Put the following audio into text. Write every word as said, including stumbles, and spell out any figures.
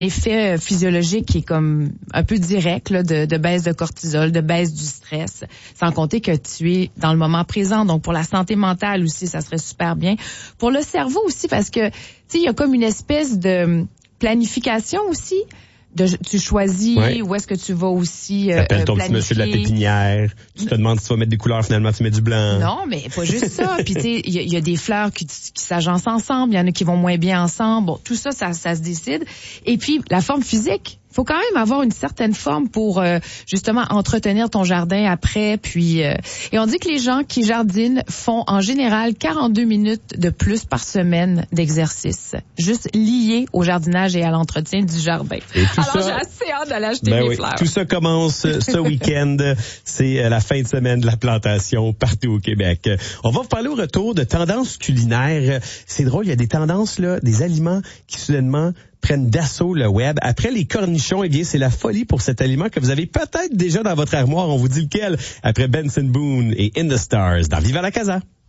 effet physiologique qui est comme un peu direct là, de, de baisse de cortisol, de baisse du stress, sans compter que tu es dans le moment présent. Donc, pour la santé mentale aussi, ça serait super bien. Pour le cerveau aussi, parce que, tu sais, il y a comme une espèce de planification aussi. De, tu choisis ouais. où est-ce que tu vas aussi euh, t'appelles ton planifier. petit monsieur de la pépinière, tu te demandes si tu vas mettre des couleurs, finalement tu mets du blanc. Non, mais pas juste ça. Puis tu sais, il y, y a des fleurs qui, qui s'agencent ensemble, il y en a qui vont moins bien ensemble. Bon, tout ça, ça, ça se décide. Et puis, la forme physique. Il faut quand même avoir une certaine forme pour euh, justement entretenir ton jardin après. Puis euh, et on dit que les gens qui jardinent font en général quarante-deux minutes de plus par semaine d'exercice, juste liés au jardinage et à l'entretien du jardin. Et tout Alors ça, j'ai assez hâte d'aller acheter ben mes oui, fleurs. Tout ça commence ce week-end. C'est la fin de semaine de la plantation partout au Québec. On va vous parler au retour de tendances culinaires. C'est drôle, il y a des tendances là, des aliments qui soudainement prennent d'assaut le web. Après les cornichons, eh bien, c'est la folie pour cet aliment que vous avez peut-être déjà dans votre armoire. On vous dit lequel? Après Benson Boone et In the Stars dans Viva la Casa.